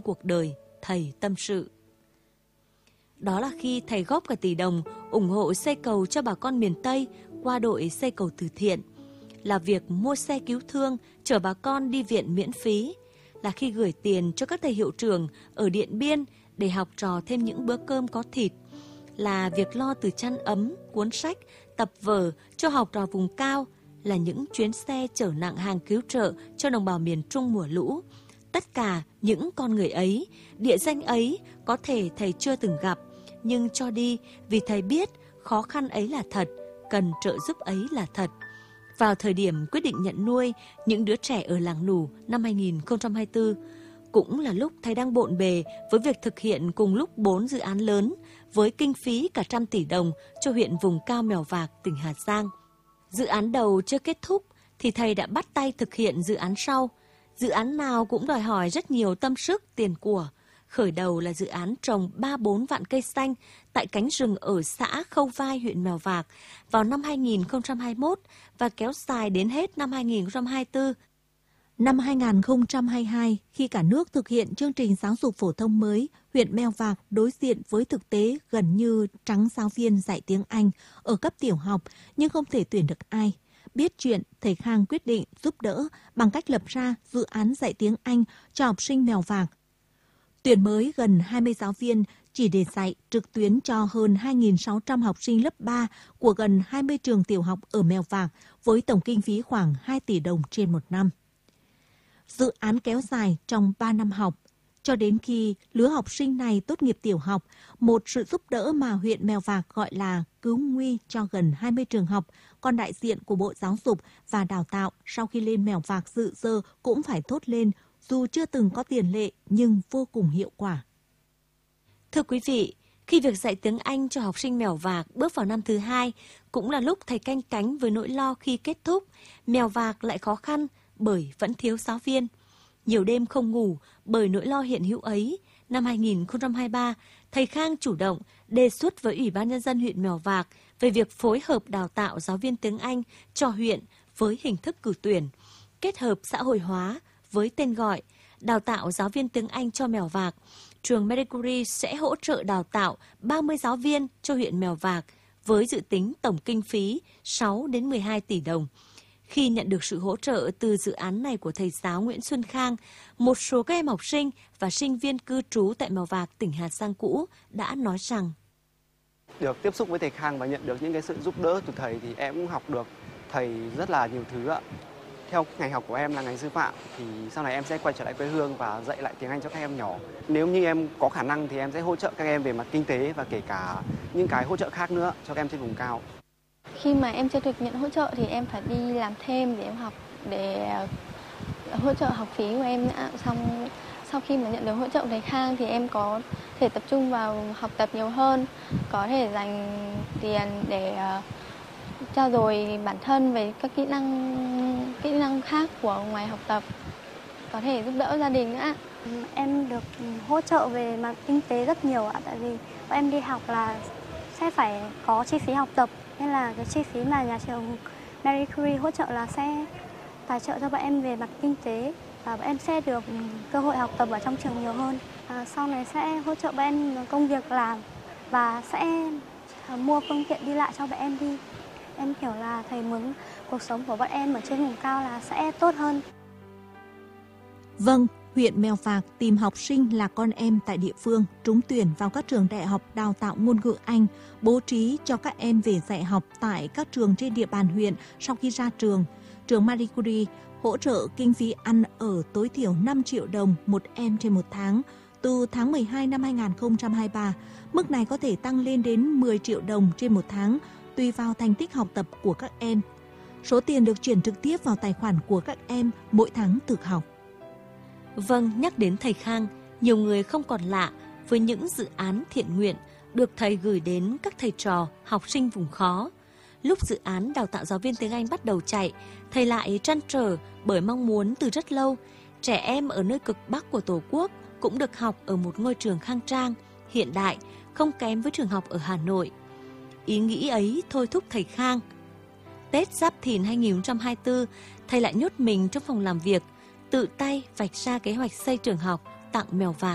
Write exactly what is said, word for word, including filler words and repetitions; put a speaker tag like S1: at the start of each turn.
S1: cuộc đời, thầy tâm sự. Đó là khi thầy góp cả tỷ đồng ủng hộ xây cầu cho bà con miền Tây qua đội xây cầu từ thiện. Là việc mua xe cứu thương chở bà con đi viện miễn phí. Là khi gửi tiền cho các thầy hiệu trưởng ở Điện Biên để học trò thêm những bữa cơm có thịt. Là việc lo từ chăn ấm, cuốn sách, tập vở cho học trò vùng cao. Là những chuyến xe chở nặng hàng cứu trợ cho đồng bào miền Trung mùa lũ. Tất cả những con người ấy, địa danh ấy có thể thầy chưa từng gặp, nhưng cho đi vì thầy biết khó khăn ấy là thật, cần trợ giúp ấy là thật. Vào thời điểm quyết định nhận nuôi những đứa trẻ ở làng Nủ năm hai nghìn không trăm hai mươi tư, cũng là lúc thầy đang bộn bề với việc thực hiện cùng lúc bốn dự án lớn với kinh phí cả trăm tỷ đồng cho huyện vùng cao Mèo Vạc, tỉnh Hà Giang. Dự án đầu chưa kết thúc thì thầy đã bắt tay thực hiện dự án sau. Dự án nào cũng đòi hỏi rất nhiều tâm sức, tiền của. Khởi đầu là dự án trồng ba bốn vạn cây xanh tại cánh rừng ở xã Khâu Vai, huyện Mèo Vạc vào năm hai nghìn không trăm hai mươi mốt và kéo dài đến hết năm hai nghìn không trăm hai mươi tư.
S2: Năm hai nghìn không trăm hai mươi hai, khi cả nước thực hiện chương trình giáo dục phổ thông mới, huyện Mèo Vạc đối diện với thực tế gần như trắng giáo viên dạy tiếng Anh ở cấp tiểu học nhưng không thể tuyển được ai. Biết chuyện, thầy Khang quyết định giúp đỡ bằng cách lập ra dự án dạy tiếng Anh cho học sinh Mèo Vạc. Tuyển mới gần hai mươi giáo viên chỉ để dạy trực tuyến cho hơn hai nghìn sáu trăm học sinh lớp ba của gần hai mươi trường tiểu học ở Mèo Vạc với tổng kinh phí khoảng hai tỷ đồng trên một năm. Dự án kéo dài trong ba năm học, cho đến khi lứa học sinh này tốt nghiệp tiểu học, một sự giúp đỡ mà huyện Mèo Vạc gọi là cứu nguy cho gần hai mươi trường học, còn đại diện của Bộ Giáo dục và Đào tạo sau khi lên Mèo Vạc dự dơ cũng phải thốt lên, dù chưa từng có tiền lệ nhưng vô cùng hiệu quả.
S1: Thưa quý vị, khi việc dạy tiếng Anh cho học sinh Mèo Vạc bước vào năm thứ hai, cũng là lúc thầy canh cánh với nỗi lo khi kết thúc, Mèo Vạc lại khó khăn bởi vẫn thiếu giáo viên. Nhiều đêm không ngủ bởi nỗi lo hiện hữu ấy, năm hai nghìn không trăm hai mươi ba, thầy Khang chủ động đề xuất với Ủy ban Nhân dân huyện Mèo Vạc về việc phối hợp đào tạo giáo viên tiếng Anh cho huyện với hình thức cử tuyển, kết hợp xã hội hóa với tên gọi đào tạo giáo viên tiếng Anh cho Mèo Vạc. Trường Marie Curie sẽ hỗ trợ đào tạo ba mươi giáo viên cho huyện Mèo Vạc với dự tính tổng kinh phí sáu đến mười hai tỷ đồng. Khi nhận được sự hỗ trợ từ dự án này của thầy giáo Nguyễn Xuân Khang, một số các em học sinh và sinh viên cư trú tại Mèo Vạc, tỉnh Hà Giang cũ đã nói rằng:
S3: Được tiếp xúc với thầy Khang và nhận được những cái sự giúp đỡ từ thầy thì em cũng học được thầy rất là nhiều thứ ạ. Theo ngành học của em là ngành sư phạm thì sau này em sẽ quay trở lại quê hương và dạy lại tiếng Anh cho các em nhỏ. Nếu như em có khả năng thì em sẽ hỗ trợ các em về mặt kinh tế và kể cả những cái hỗ trợ khác nữa cho các em trên vùng cao.
S4: Khi mà em chưa được nhận hỗ trợ thì em phải đi làm thêm để em học, để hỗ trợ học phí của em nữa. Xong sau khi mà nhận được hỗ trợ của thầy Khang thì em có thể tập trung vào học tập nhiều hơn, có thể dành tiền để uh, trao dồi bản thân về các kỹ năng kỹ năng khác của ngoài học tập, có thể giúp đỡ gia đình nữa.
S5: Em được hỗ trợ về mặt kinh tế rất nhiều ạ, tại vì bọn em đi học là sẽ phải có chi phí học tập, nên là cái chi phí mà nhà trường Marie Curie hỗ trợ là sẽ tài trợ cho bọn em về mặt kinh tế và bọn em sẽ được cơ hội học tập ở trong trường nhiều hơn. À, sau này sẽ hỗ trợ bọn em công việc làm và sẽ mua phương tiện đi lại cho bọn em đi. Em hiểu là thầy muốn cuộc sống của bọn em ở trên vùng cao là sẽ tốt hơn.
S2: Vâng, huyện Mèo Vạc tìm học sinh là con em tại địa phương trúng tuyển vào các trường đại học đào tạo ngôn ngữ Anh, bố trí cho các em về dạy học tại các trường trên địa bàn huyện sau khi ra trường. Trường Marie Curie hỗ trợ kinh phí ăn ở tối thiểu năm triệu đồng một em trên một tháng. Từ tháng mười hai năm hai nghìn không trăm hai mươi ba, mức này có thể tăng lên đến mười triệu đồng trên một tháng, tùy vào thành tích học tập của các em. Số tiền được chuyển trực tiếp vào tài khoản của các em mỗi tháng thực học.
S1: Vâng, nhắc đến thầy Khang, nhiều người không còn lạ với những dự án thiện nguyện được thầy gửi đến các thầy trò, học sinh vùng khó. Lúc dự án đào tạo giáo viên tiếng Anh bắt đầu chạy, thầy lại trăn trở bởi mong muốn từ rất lâu, trẻ em ở nơi cực Bắc của Tổ quốc cũng được học ở một ngôi trường khang trang, hiện đại, không kém với trường học ở Hà Nội. Ý nghĩ ấy thôi thúc thầy Khang. Tết Giáp Thìn hai nghìn không trăm hai mươi tư, thầy lại nhốt mình trong phòng làm việc, tự tay vạch ra kế hoạch xây trường học tặng Mèo Vạc.